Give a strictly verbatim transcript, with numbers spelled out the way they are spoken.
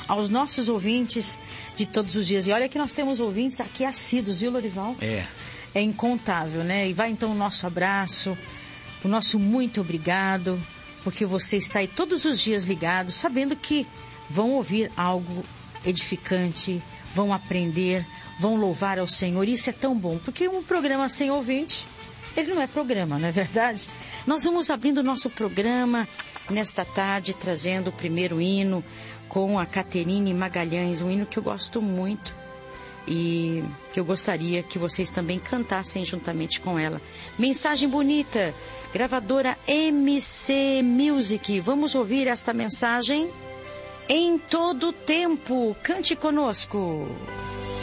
aos nossos ouvintes de todos os dias. E olha que nós temos ouvintes aqui assíduos, viu, Lorival? É. É incontável, né? E vai então o nosso abraço, o nosso muito obrigado, porque você está aí todos os dias ligado, sabendo que vão ouvir algo edificante, vão aprender, vão louvar ao Senhor. Isso é tão bom, porque um programa sem ouvinte, ele não é programa, não é verdade? Nós vamos abrindo o nosso programa nesta tarde, trazendo o primeiro hino com a Caterine Magalhães, um hino que eu gosto muito e que eu gostaria que vocês também cantassem juntamente com ela. Mensagem bonita, gravadora M C Music. Vamos ouvir esta mensagem? Em todo tempo, cante conosco.